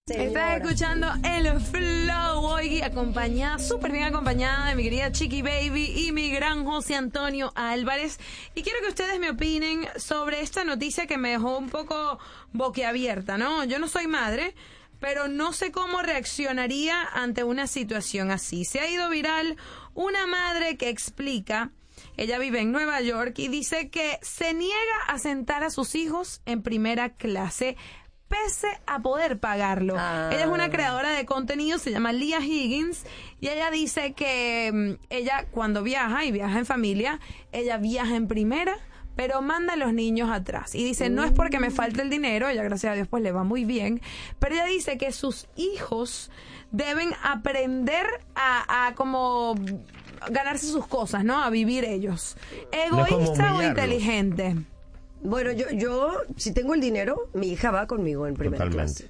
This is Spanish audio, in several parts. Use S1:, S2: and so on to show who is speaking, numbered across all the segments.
S1: Estás escuchando el Flow hoy acompañada, súper bien acompañada de mi querida Chiqui Baby y mi gran José Antonio Álvarez. Y quiero que ustedes me opinen sobre esta noticia que me dejó un poco boquiabierta, ¿no? Yo no soy madre, pero no sé cómo reaccionaría ante una situación así. Se ha ido viral una madre que explica, ella vive en Nueva York y dice que se niega a sentar a sus hijos en primera clase pese a poder pagarlo. Ella es una creadora de contenido, se llama Leah Higgins, y ella dice que ella cuando viaja, y viaja en familia, ella viaja en primera, pero manda a los niños atrás. Y dice, no es porque me falte el dinero, ella gracias a Dios pues le va muy bien, pero ella dice que sus hijos deben aprender a como ganarse sus cosas, ¿no? A vivir ellos. ¿Egoísta o inteligente?
S2: Bueno, yo si tengo el dinero, mi hija va conmigo en primera clase.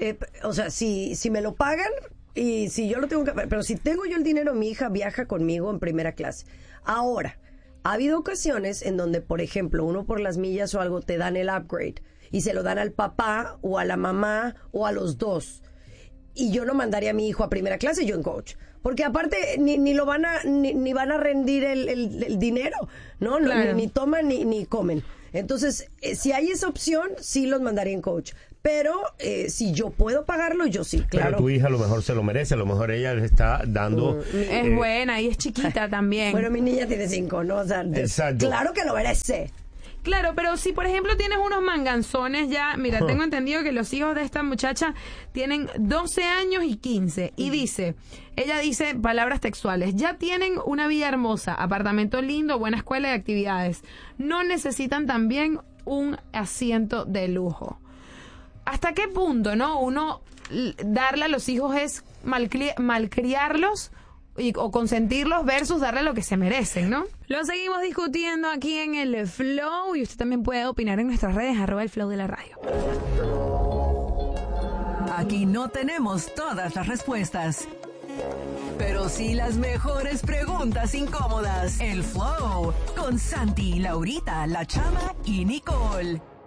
S2: O sea, si me lo pagan y si yo lo tengo que... Pero si tengo yo el dinero, mi hija viaja conmigo en primera clase. Ahora, ha habido ocasiones en donde, por ejemplo, uno por las millas o algo te dan el upgrade y se lo dan al papá o a la mamá o a los dos. Y yo no mandaría a mi hijo a primera clase, yo en coach. Porque aparte ni lo van a ni van a rendir el dinero, ¿no? Claro. Ni toman ni comen. Entonces, si hay esa opción, sí los mandaría en coach. Pero si yo puedo pagarlo, yo sí, claro.
S3: Pero tu hija a lo mejor se lo merece, a lo mejor ella le está dando...
S1: Es buena y es chiquita también.
S2: Bueno, mi niña tiene 5, ¿no? O sea,
S3: exacto.
S2: Claro que lo merece.
S1: Claro, pero si por ejemplo tienes unos manganzones ya, mira, tengo entendido que los hijos de esta muchacha tienen 12 años y 15 y ella dice palabras textuales, ya tienen una vida hermosa, apartamento lindo, buena escuela y actividades, no necesitan también un asiento de lujo. ¿Hasta qué punto, no? Uno darle a los hijos es malcriarlos o consentirlos versus darle lo que se merecen, ¿no? Lo seguimos discutiendo aquí en el Flow y usted también puede opinar en nuestras redes @elflow de la radio.
S4: Aquí no tenemos todas las respuestas, pero sí las mejores preguntas incómodas. El Flow con Santi, Laurita, La Chama y Nicole.